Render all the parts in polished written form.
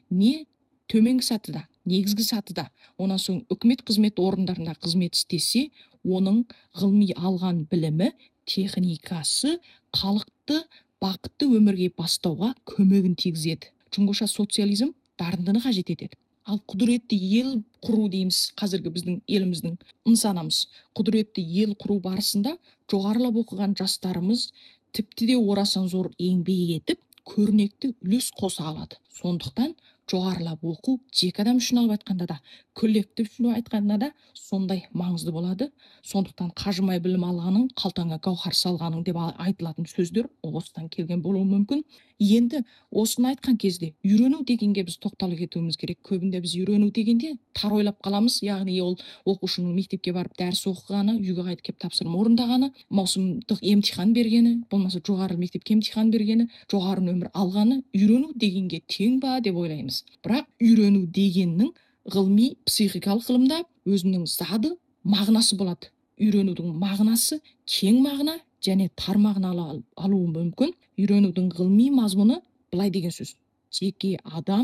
не төменгі сатыда, негізгі сатыда, онан соң үкімет қызмет орындарында қызмет істесе, оның ғылыми алған білімі, техникасы халықты бақытты өмірге бастауға көмегін тигізеді. Чүңгоша социализм дарындыны қажет етеді. Ал құдіретті ел құру дейміз, қазіргі біздің еліміздің нысанамыз. Құдіретті ел құру барысында жоғарылап оқыған жастарымыз тіпті де орасан зор еңбек етіп, көрнекті үлес қоса алады. Сондықтан жоғарылап оқу жеке адам үшін алып айтқанда да, коллектив үшін айтқанда да сондай маңызды болады. Сондықтан қажымай білім алғаның, қалтаңа гауһар салғаның деп айтылатын сөздер осыдан келген болуы мүмкін. Енді осыны айтқан кезде үйрену дегенге біз тоқталып кетуіміз керек. Көбінде біз үйрену дегенде тар ойлап қаламыз, яғни ол оқушының мектепке барып дәріс оқығаны, үйге қайтып келіп тапсырма орындағаны, маусымдық емтихан бергені, болмаса жоғары мектепке емтихан бергені, жоғары нөмір алғаны үйрену дегенге тең ба деп ойлаймыз. Бірақ үйрену дегеннің ғылыми психикалық ғылымда өзінің зады, мағынасы болады. Үйренудің мағынасы кең мағына және тар мағына алуы мүмкін. Үйренудің ғылыми мазмұны былай деген сөз: жеке адам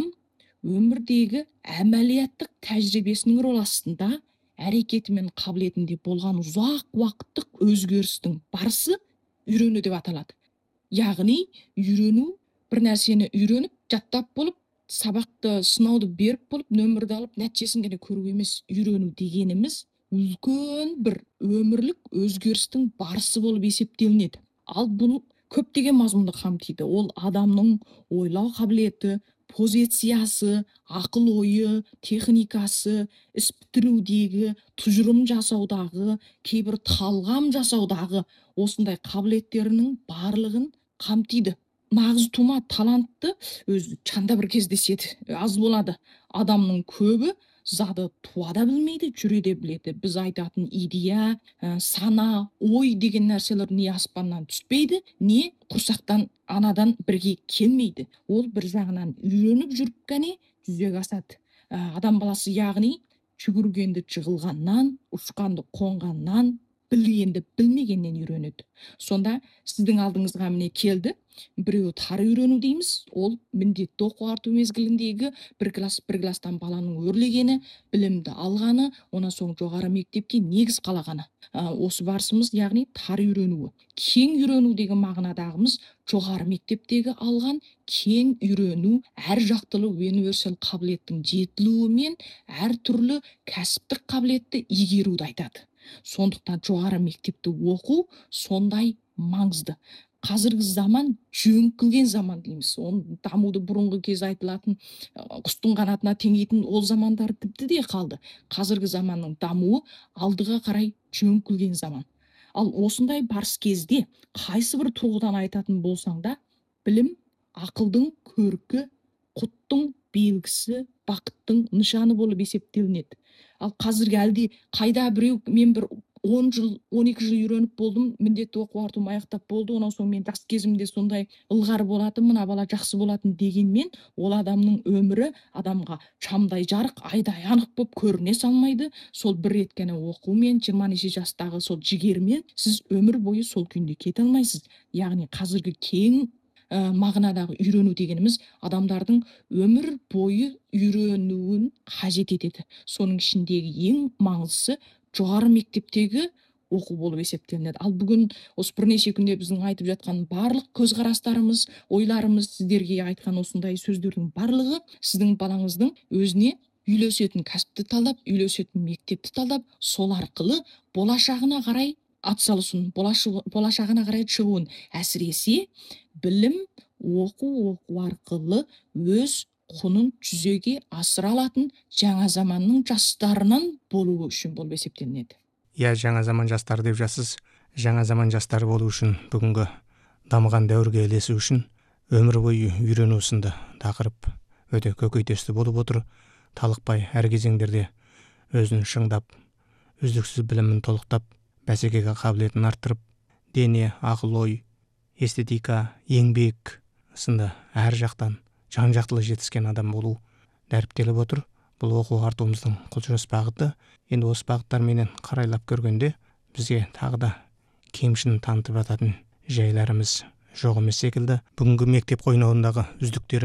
өмірдегі әмәлияттық тәжірибесінің рол астында әрекеті мен қабілетінде болған ұзақ уақыттық өзгерістің барысы үйрену деп аталады. Яғни үйрену бір нәрсені үйреніп, жаттап болып, сабақты сынауды беріп болып, нөмірді алып, нәтижесін ғана көру емес. Үйрену дегеніміз үлкен бір өмірлік өзгерістің барысы болып есептелінеді. Ал бұл көптеген мазмұнды қамтиды. Ол адамның ойлау қабілеті, позициясы, ақыл ойы, техникасы, іс бітірудегі, тұжырым жасаудағы, кейбір талғам жасаудағы осындай қабілеттерінің барлығын қамтиды. Нағыз тума талантты өзі чанда бір кездеседі, аз болады. Адамның көбі зады туада білмейді, жүреде біледі. Біз айтатын идея, сана, ой деген нәрселер не аспаннан түспейді, не құрсақтан анадан бірге келмейді. Ол бір жағынан үйреніп жүріп қане жүзеге асады. Адам баласы яғни жүгіргенді жығылғаннан, ұшқанды қонғаннан, білгенді білмегеннен үйренеді. Сонда сіздің алдыңызға міне келді. Біреу тар үйрену дейміз. Ол міндетті оқу арту мезгіліндегі бір класстан баланың өрлегені, білімді алғаны, онан соң жоғары мектепке негіз қалағаны. Осы барысымыз яғни тар үйренуі. Кең үйрену деген мағынадағымыз жоғары мектептегі алған кең үйрену, әр жақтылы универсал қабілеттің жетілуі мен әр түрлі кәсіптік қабілетті игеруді айтады. Сондықтан жоғары мектепті оқу сондай маңызды. Қазіргі заман жөңкілген заман дейміз. Оның дамуды бұрынғы кез айтылатын құстың қанатына теңейтін ол замандар тіпті де қалды. Қазіргі заманның дамуы алдыға қарай жөңкілген заман. Ал осындай барыс кезде қайсы бір тұрғыдан айтатын болсаң да, білім ақылдың көркі, құттың белгісі, бақыттың нышаны болып есептелінеді. Ал қазіргі әлде қайда біреу мен бір 10 жыл, 12 жыл үйреніп болдым, міндетті оқу артуым аяқтап болды, онан соң мен жас кезімде сондай ылғар болатын, мына бала жақсы болатын дегенмен, ол адамның өмірі адамға шамдай жарық, айдай анық болып көріне салмайды. Сол бір рет қана оқумен, 20 неше жастағы сол жігермен сіз өмір бойы сол күйінде кете алмайсыз. Яғни қазіргі кең мағынадағы үйрену дегеніміз адамдардың өмір бойы үйренуін қажет етеді. Соның ішіндегі ең маңыздысы жоғары мектептегі оқу болып есептелінеді. Ал бүгін осы бірнеше күнде біздің айтып жатқан барлық көзқарастарымыз, ойларымыз, сіздерге айтқан осындай сөздердің барлығы сіздің балаңыздың өзіне үйлесетін кәсіпті талдап, үйлесетін мектепті талдап, сол арқылы болашағына қарай атсалысуын, болашағына қарай шығуын, әсіресе білім оқу арқылы өз құнын жүзеге асыра алатын жаңа заманның жастарынан болуы үшін болып есептелінеді. Жаңа заман жастары деп жасыз. Жаңа заман жастары болу үшін, бүгінгі дамыған дәуірге ілесу үшін өмір бойы үйрену сынды тақырып өте көкейтесті болып отыр. Талықпай әр кезеңдерде өзін шыңдап, үздіксіз білімін толықтап, бәсекеге қабілетін арттырып, дене, ақыл ой, эстетика, еңбек сынды әр жақтан жан-жақтылы жетіскен адам болу дәріптеліп отыр. Бұл оқу артуымыздың құлшыныс бағыты. Енді осы бағыттарменен қарайлап көргенде бізге тағы да кемшін танытып жататын жайларымыз жоқ емес секілді. Бүгінгі мектеп қойнауындағы үздіктеріміз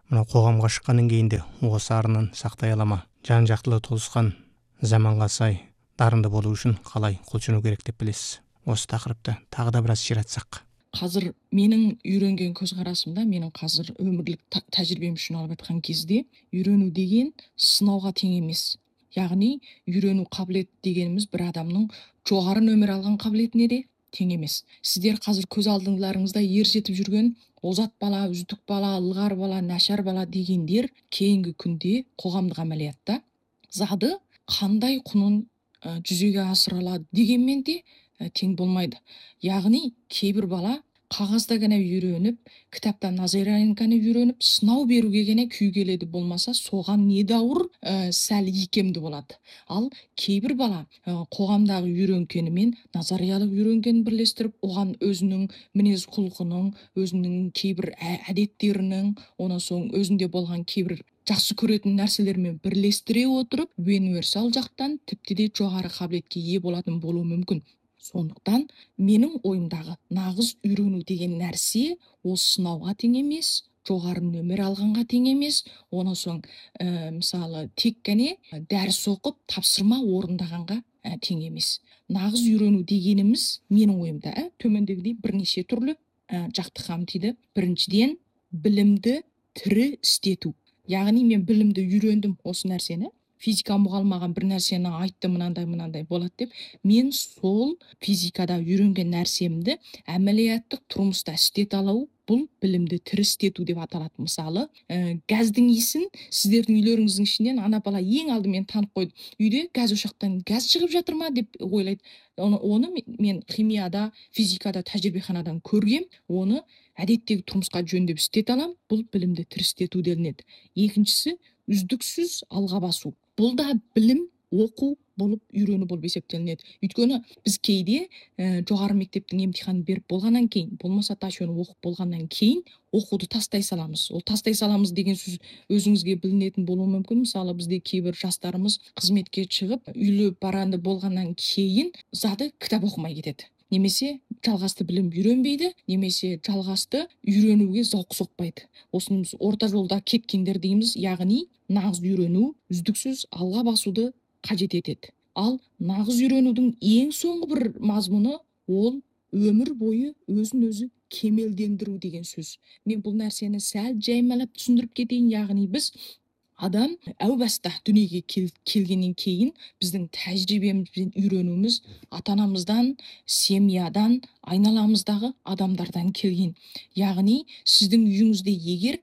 мына қоғамға шыққаннан кейін де осы арынын сақтай ала ма? Жан жақтылы толысқан заманға сай дарынды болу үшін қалай құлшыну керек деп білесіз? Осы тақырыпты тағы да біраз ширатсақ. Қазір менің үйренген көзқарасымда, менің қазір өмірлік тәжірибем үшін алып жатқан кезде, үйрену деген сынауға тең емес. Яғни үйрену қабілет дегеніміз бір адамның жоғары нөмір алған қабілетіне де тең емес. Сіздер қазір көз алдыңдарыңызда ер жетіп жүрген озат бала, үздік бала, ылғар бала, нашар бала дегендер кейінгі күнде қоғамдық әмәлиятта зады қандай құнын жүзеге асыра алады дегенмен де тең болмайды. Яғни кейбір бала қағазда ғана үйреніп, кітаптан назарияны ғана үйреніп, сынау беруге ғана күй келеді, болмаса соған недәуір сәл икемді болады. Ал кейбір бала қоғамдағы үйренгенімен назариялық үйренгенін бірлестіріп, оған өзінің мінез құлқының, өзінің кейбір әдеттерінің, онан соң өзінде болған кейбір жақсы көретін нәрселермен бірлестіре отырып, универсал жақтан тіпті де жоғары қабілетке ие болатын болуы мүмкін. Сондықтан менің ойымдағы нағыз үйрену деген нәрсе ол сынауға тең емес, жоғары нөмір алғанға тең емес, онан соң мысалы тек қана дәріс оқып тапсырма орындағанға тең емес. Нағыз үйрену дегеніміз менің ойымда төмендегідей бірнеше түрлі жақты қамтиды. Біріншіден, білімді тірі істету. Яғни мен білімді үйрендім осы нәрсені, физика мұғалмаған бір нәрсені айтты, мынандай болады деп, мен сол физикада үйренген нәрсемді әмәлияттық тұрмыста істете алу, бұл білімді тірі істету деп аталады. Мысалы, газдың иісін сіздердің үйлеріңіздің ішінен ана бала ең алдымен танып қойды. Үйде газ ошақтан газ шығып жатыр ма деп ойлайды. Оны мен химияда, физикада, тәжірибеханадан көргем, оны әдеттегі тұрмысқа жөндеп істете алам. Бұл білімді тірі істету делінеді. Екіншісі, үздіксіз алға басу. Бұл да білім, оқу болып үйрену болып есептелінеді. Өйткені біз кейде жоғары мектептің емтиханын беріп болғаннан кейін, болмаса ташөні оқып болғаннан кейін оқуды тастай саламыз. Ол тастай саламыз деген сөз өзіңізге білінетін болуы мүмкін. Мысалы, бізде кейбір жастарымыз қызметке шығып, үйлі баранды болғаннан кейін зады кітап оқымай кетеді. Немесе жалғасты білім үйренбейді, немесе жалғасты үйренуге зауқ соқпайды. Осыны біз орта жолда кеткендер дейміз, яғни нағыз үйрену үздіксіз алға басуды қажет етеді. Ал нағыз үйренудің ең соңғы бір мазмұны ол өмір бойы өзін өзі кемелдендіру деген сөз. Мен бұл нәрсені сәл жаймалап түсіндіріп кетейін, яғни біз адам әу баста дүниеге келгеннен кейін біздің тәжірибемізбен үйренуіміз ата-анамыздан, семьядан, айналамыздағы адамдардан келген. Яғни сіздің үйіңізде егер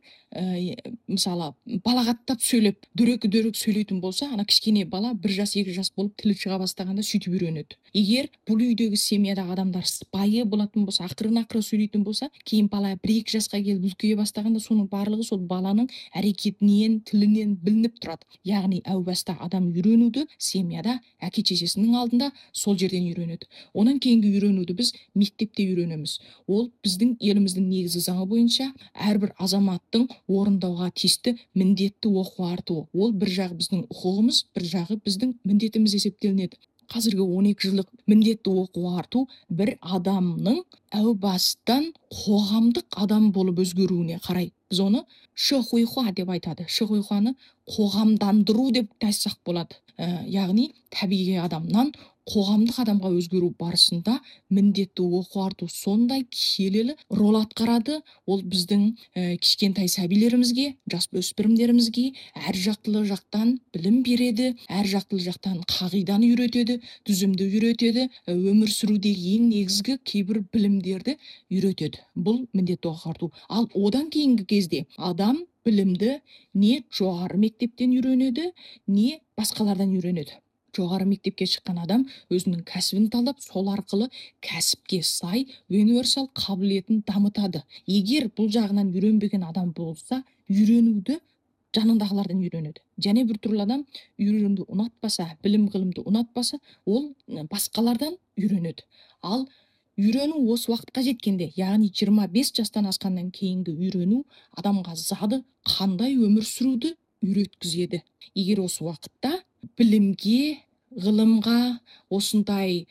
мысалы балағаттап сөйлеп, дөрекі сөйлейтін болса, ана кішкене бала 1 жас, 2 жас болып тілі шыға бастағанда сөйтіп үйренеді. Егер бұл үйдегі семьядағы адамдар сыпайы болатын болса, ақырын сөйлейтін болса, кейін бала 1-2 жасқа келіп үлкейе бастағанда соның барлығы сол баланың әрекетінен, тілінен білініп тұрады. Яғни әу баста адам үйренуді семьяда, әке-шешесінің алдында сол жерден үйренеді. Онан кейінгі үйренуді біз мектепте үйренеміз. Ол біздің еліміздің негізгі заңы бойынша әрбір азаматтың орындауға тиісті міндетті оқу артуы. Ол бір жағы біздің құқығымыз, бір жағы біздің міндетіміз есептелінеді. Қазіргі 12 жылдық міндетті оқу арту бір адамның әу бастан қоғамдық адам болып өзгеруіне қарай. Біз оны шөхуйхуа деп айтады. Шөхуйхуаны қоғамдандыру деп айтсақ болады. Яғни табиғи адамнан қоғамдық адамға өзгеру барысында міндетті оқу арту сондай келелі рол атқарады. Ол біздің кішкентай сәбилерімізге, жасөспірімдерімізге әр жақтылы жақтан білім береді, әр жақтылы жақтан қағиданы үйретеді, түзімді үйретеді, өмір сүрудегі ең негізгі кейбір білімдерді үйретеді. Бұл міндетті оқу арту. Ал одан кейінгі кезде адам білімді не жоғары мектептен үйренеді, не басқалардан үйренеді. Жоғары мектепке шыққан адам өзінің кәсібін талдап, сол арқылы кәсіпке сай универсал қабілетін дамытады. Егер бұл жағынан үйренбеген адам болса, үйренуді жанындағылардан үйренеді. Және бір түрлі адам үйренуді ұнатпаса, білім ғылымды ұнатпаса, ол басқалардан үйренеді. Ал үйрену осы уақытқа жеткенде, яғни 25 жастан асқаннан кейінгі үйрену адамға зады қандай өмір сүруді үйреткізеді. Егер осы уақытта білімге, ғылымға, осындай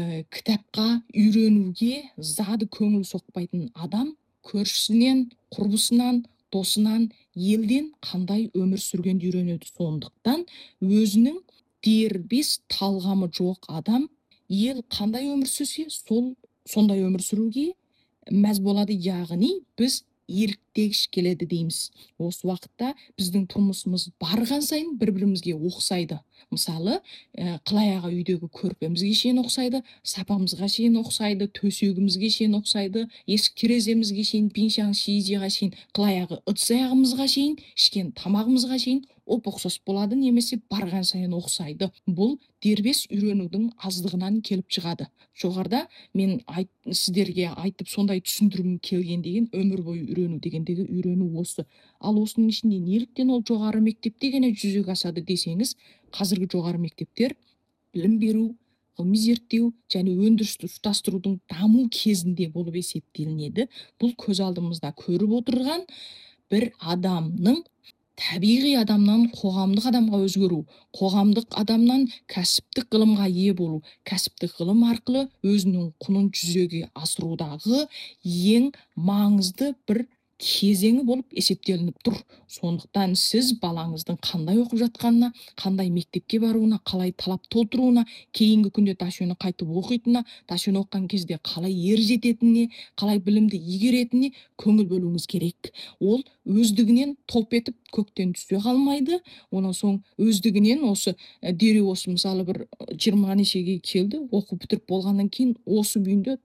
кітапқа үйренуге зады көңіл соқпайтын адам көршісінен, құрбысынан, досынан елден қандай өмір сүргенді үйренеді. Сондықтан өзінің дербес талғамы жоқ адам ел қандай өмір сүрсе сондай өмір сүруге мәз болады, яғни біз еліктегіш келеді дейміз. Осы уақытта біздің тұрмысымыз барған сайын бір-бірімізге ұқсайды. Мысалы, қылаяғы үйдегі көрпемізге шейін ұқсайды, сапамызға шейін ұқсайды, төсегімізге шейін ұқсайды, есік тереземізге шейін, пиншаң шиизиға шейін, қылаяғы ыдыс-аяғымызға шейін, ішкен тамағымызға шейін ұқсас болады, немесе барған сайын ұқсайды. Бұл дербес үйренудің аздығынан келіп шығады. Жоғарыда мен сіздерге айтып сондай түсіндіргім келген деген өмір бойы үйрену дегендегі үйрену осы. Ал осының ішінде неліктен ол жоғары мектепте ғана жүзеге асады десеңіз, қазіргі жоғары мектептер білім беру, ғылыми зерттеу және өндірісті ұштастырудың даму кезінде болып есептелінеді. Бұл көз алдымызда көріп отырған бір адамның табиғи адамнан қоғамдық адамға өзгеру, қоғамдық адамнан кәсіптік ғылымға ие болу, кәсіптік ғылым арқылы өзінің құнын жүзеге асырудағы ең маңызды бір кезеңі болып есептелініп тұр. Сондықтан сіз балаңыздың қандай оқып жатқанына, қандай мектепке баруына, қалай талап толтыруына, кейінгі күнде ташөні қайтып оқитынына, ташөні оқыған кезде қалай ер жететініне, қалай білімді игеретініне көңіл бөлуіңіз керек. Ол өздігінен топ етіп көктен түсе қалмайды. Онан соң өздігінен осы дереу осы мысалы бір 20 нешеге келді, оқып бітіріп болғаннан кейін осы күйінде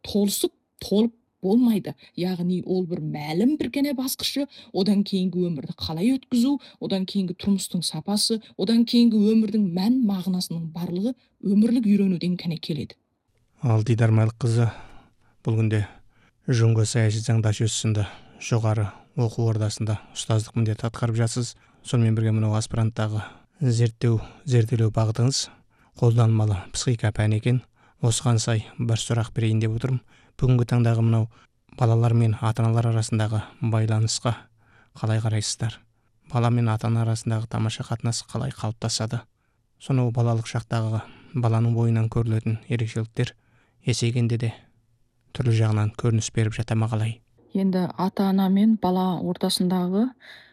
толып болмайды. Яғни ол бір мәлім бір ғана басқышы, одан кейінгі өмірді қалай өткізу, одан кейінгі тұрмыстың сапасы, одан кейінгі өмірдің мән мағынасының барлығы өмірлік үйренуден ғана келеді. Ал Дидар Майлыққызы бұл күнде Жұңго саяси заңдашы сынды жоғары оқу ордасында ұстаздық міндет атқарып жатсыз. Сонымен бірге мынау аспиранттағы зерттеу бағытыңыз қолданбалы психика пәні екен. Осыған сай бір сұрақ берейін деп отырмын. Бүгінгі таңдағы мынау балалар мен ата-аналар арасындағы байланысқа қалай қарайсыздар? Бала мен ата-ана арасындағы тамаша қатынас қалай қалыптасады? Сонау балалық шақтағы баланың бойынан көрілетін ерекшеліктер есейгенде де түрлі жағынан көрініс беріп жата ма қалай? Енді ата-ана мен бала ортасындағы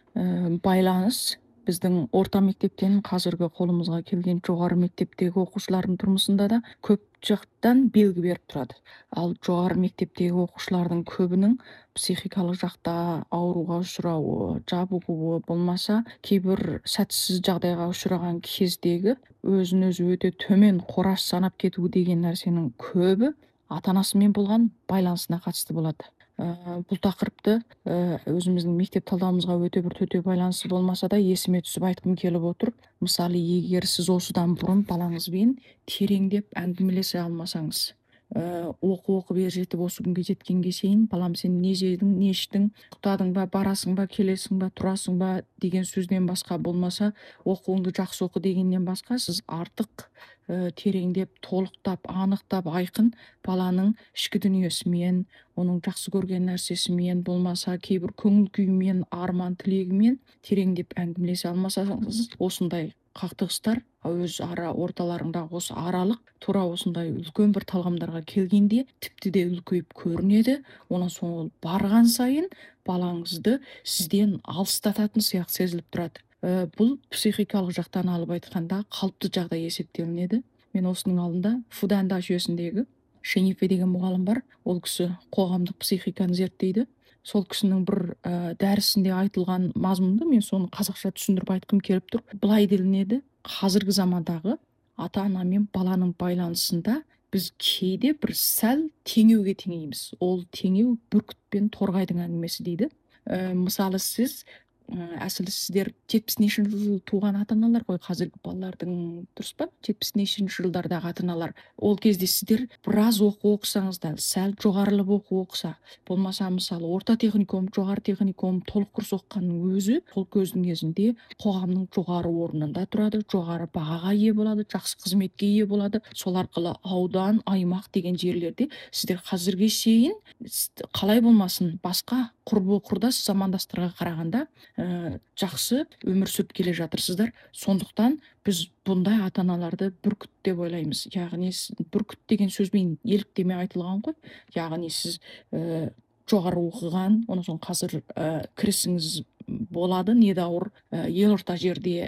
байланыс біздің орта мектептен қазіргі қолымызға келген жоғары мектептегі оқушылардың тұрмысында да көп жақтан белгі беріп тұрады. Ал жоғары мектептегі оқушылардың көбінің психикалық жақта ауруға ұшырауы, жабығуы болмаса, кейбір сәтсіз жағдайға ұшыраған кездегі өзін өзі өте төмен қораш санап кету деген нәрсенің көбі ата-анасымен болған байланысына қатысты болады. Бұл тақырыпты өзіміздің мектеп талдауымызға өте бір төте байланысы болмаса да есіме түсіп айтқым келіп отыр. Мысалы, егер сіз осыдан бұрын балаңызбен тереңдеп әңгімелесе алмасаңыз, оқып ер жетіп осы күнге жеткенге шейін балам сен не жедің, не іштің, ұйықтадың ба, барасың ба, келесің ба, тұрасың ба деген сөзден басқа, болмаса оқуыңды жақсы оқы дегеннен басқа сіз артық тереңдеп, толықтап, анықтап, айқын баланың ішкі дүниесімен, оның жақсы көрген нәрсесімен, болмаса кейбір көңіл күйімен, арман тілегімен тереңдеп әңгімелесе алмасаңыз, осындай қақтығыстар өз ара орталарындағы осы аралық тура осындай үлкен бір талғамдарға келгенде тіпті де үлкейіп көрінеді. Онан соң ол барған сайын балаңызды сізден алыстататын сияқты сезіліп тұрады. Бұл психикалық жақтан алып айтқанда қалыпты жағдай есептелінеді. Мен осының алдында Фуданда жүйесіндегі Шенифе деген мұғалім бар. Ол кісі қоғамдық психиканы зерттейді. Сол кісінің бір дәрісінде айтылған мазмұнды мен соны қазақша түсіндіріп айтқым келіп тұр. Былай делінеді: қазіргі замандағы ата-ана мен баланың байланысында біз кейде бір сәл теңеуге теңейміз. Ол теңеу бүркіт пен торғайдың әңгімесі дейді. Мысалы сіз әсілі сіздер 70-неші жылы туған ата-аналар ғой, қазіргі балалардың, дұрыс па? 70-неші жылдардағы ата-аналар. Ол кезде сіздер біраз оқу оқысаңыз да, сәл жоғарылып оқу оқыса, болмаса мысалы орта техникум, жоғары техникум, толық курс оқығанның өзі сол көздің кезінде қоғамның жоғары орнында тұрады, жоғары бағаға ие болады, жақсы қызметке ие болады. Сол арқылы аудан, аймақ деген жерлерде сіздер қазірге шейін қалай болмасын басқа құрдас замандастарға қарағанда жақсы өмір сүріп келе жатырсыздар. Сондықтан біз бұндай ата-аналарды бүркіт деп ойлаймыз. Яғни бүркіт деген сөзбен еліктеме айтылған ғой. Яғни сіз жоғары оқыған, онан соң қазір кірісіңіз болады недәуір елорта жерде